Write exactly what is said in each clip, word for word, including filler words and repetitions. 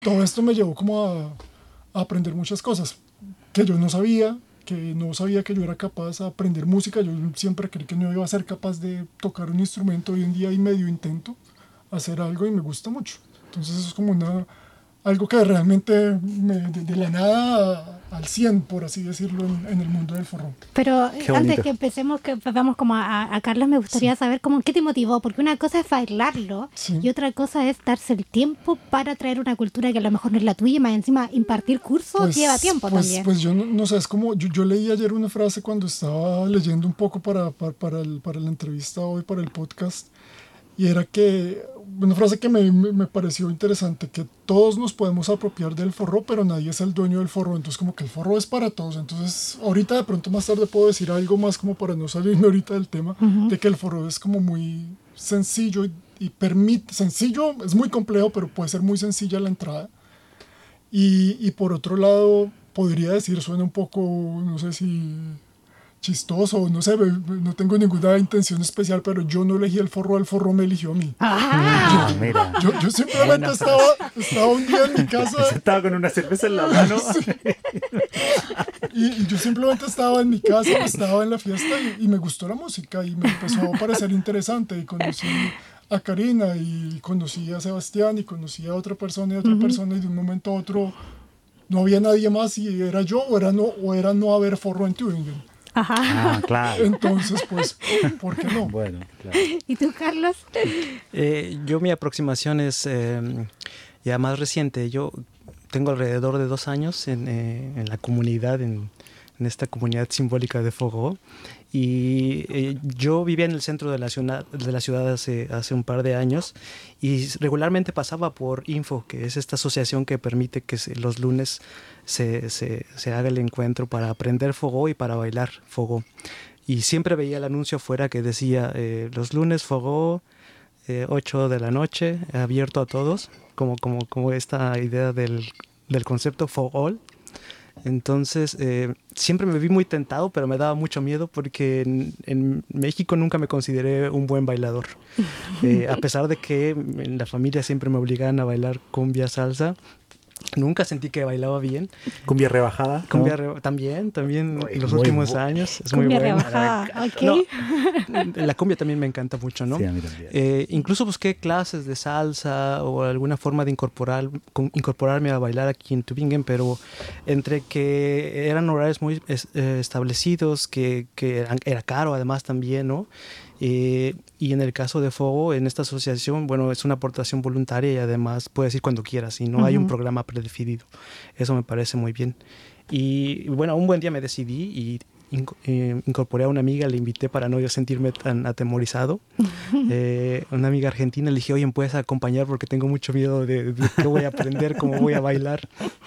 todo esto me llevó como a, a aprender muchas cosas que yo no sabía, que no sabía que yo era capaz de aprender música. Yo siempre creí que no iba a ser capaz de tocar un instrumento. Hoy en día y medio intento hacer algo y me gusta mucho. Entonces eso es como una, algo que realmente me, de, de la nada a, al cien, por así decirlo, en, en el mundo del forró. Pero antes que empecemos, que vamos como a, a Carlos, me gustaría sí. saber cómo, qué te motivó, porque una cosa es bailarlo sí. y otra cosa es darse el tiempo para traer una cultura que a lo mejor no es la tuya y más encima impartir cursos pues, lleva tiempo pues, también. Pues yo no, no sé, es como, yo, yo leí ayer una frase cuando estaba leyendo un poco para, para, para, el, para la entrevista hoy, para el podcast, y era que, una frase que me, me, me pareció interesante, que todos nos podemos apropiar del forró, pero nadie es el dueño del forró. Entonces como que el forró es para todos. Entonces ahorita de pronto más tarde puedo decir algo más como para no salirme ahorita del tema, uh-huh. de que el forró es como muy sencillo y, y permite, sencillo, es muy complejo, pero puede ser muy sencilla la entrada. Y, y por otro lado, podría decir, suena un poco, no sé si... chistoso, no sé, no tengo ninguna intención especial, pero yo no elegí el forró, el forró me eligió a mí. Ah, yo, mira. Yo, yo simplemente estaba, estaba un día en mi casa. Estaba con una cerveza en la mano. Sí. Y, y yo simplemente estaba en mi casa, estaba en la fiesta y, y me gustó la música y me empezó a parecer interesante y conocí a Karina y conocí a Sebastián y conocí a otra persona y a otra uh-huh. persona y de un momento a otro no había nadie más y era yo o era no, o era no haber forró en Tübingen. Ajá. Ah, claro. Entonces, pues, ¿por qué no? Bueno, claro. ¿Y tú, Carlos? Eh, yo mi aproximación es eh, ya más reciente. Yo tengo alrededor de dos años en, eh, en la comunidad, en, en esta comunidad simbólica de forró. Y eh, yo vivía en el centro de la ciudad, de la ciudad hace, hace un par de años y regularmente pasaba por Info, que es esta asociación que permite que se, los lunes se, se, se haga el encuentro para aprender forró y para bailar forró. Y siempre veía el anuncio afuera que decía, eh, los lunes forró, eh, ocho de la noche, abierto a todos, como, como, como esta idea del, del concepto for all. Entonces, eh, siempre me vi muy tentado, pero me daba mucho miedo porque en, en México nunca me consideré un buen bailador. Eh, a pesar de que en la familia siempre me obligaban a bailar cumbia, salsa, nunca sentí que bailaba bien. ¿Cumbia rebajada? Cumbia ¿no? re- también, también muy, en los muy últimos bu- años. Es cumbia muy buena. rebajada, ok. No, la cumbia también me encanta mucho, ¿no? Sí, a mí también. Eh, incluso busqué clases de salsa o alguna forma de incorporar, incorporarme a bailar aquí en Tübingen, pero entre que eran horarios muy es, eh, establecidos, que, que eran, era caro además también, ¿no? Eh, y en el caso de forró, en esta asociación, bueno, es una aportación voluntaria y además puedes ir cuando quieras y no uh-huh. hay un programa predefinido. Eso me parece muy bien. Y bueno, un buen día me decidí y inc- eh, incorporé a una amiga, le invité para no yo sentirme tan atemorizado. Eh, una amiga argentina, le dije, oye, ¿me puedes acompañar? Porque tengo mucho miedo de, de qué voy a aprender, cómo voy a bailar.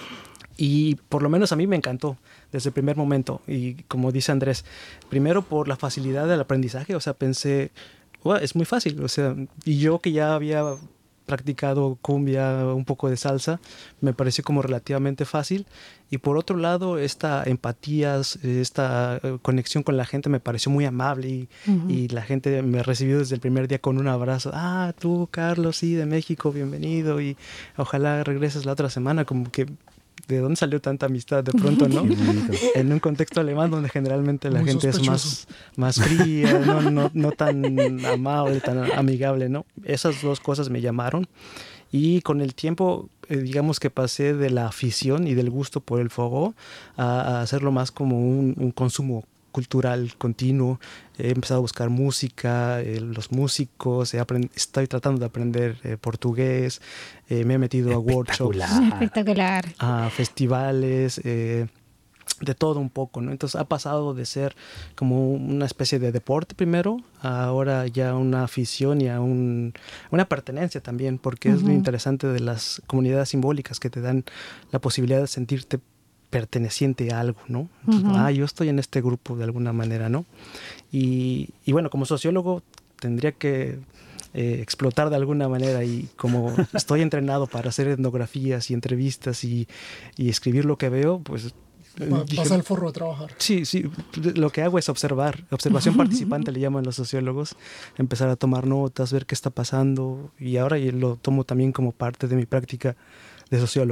Y por lo menos a mí me encantó desde el primer momento. Y como dice Andrés, primero por la facilidad del aprendizaje, o sea, pensé, well, es muy fácil. O sea, y yo que ya había practicado cumbia, un poco de salsa, me pareció como relativamente fácil. Y por otro lado, esta empatía, esta conexión con la gente me pareció muy amable y, uh-huh. y la gente me recibió desde el primer día con un abrazo. Ah, tú, Carlos, sí, de México, bienvenido y ojalá regreses la otra semana, como que ¿de dónde salió tanta amistad de pronto, no? En un contexto alemán donde generalmente la Muy gente sospechoso. es más, más fría, no, no, no tan amable, tan amigable, ¿no? Esas dos cosas me llamaron. Y con el tiempo, eh, digamos que pasé de la afición y del gusto por el forró a, a hacerlo más como un, un consumo cultural continuo. He empezado a buscar música, eh, los músicos, he aprend- estoy tratando de aprender eh, portugués, eh, me he metido a workshops, Espectacular. a festivales, eh, de todo un poco, ¿no? Entonces ha pasado de ser como una especie de deporte primero, a ahora ya una afición y a un, una pertenencia también, porque uh-huh. es lo interesante de las comunidades simbólicas que te dan la posibilidad de sentirte perteneciente a algo, ¿no? Entonces, uh-huh. ah, yo estoy en este grupo de alguna manera, ¿no? Y, y bueno, como sociólogo tendría que eh, explotar de alguna manera y como estoy entrenado para hacer etnografías y entrevistas y, y escribir lo que veo, pues... Va, dije, vas al forro a trabajar. Sí, sí, lo que hago es observar, observación participante le llaman los sociólogos, empezar a tomar notas, ver qué está pasando y ahora lo tomo también como parte de mi práctica de sociólogo.